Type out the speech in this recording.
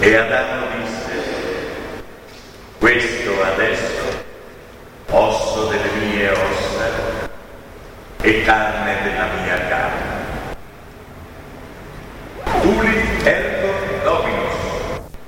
E Adamo disse: questo adesso, osso delle mie ossa e carne della mia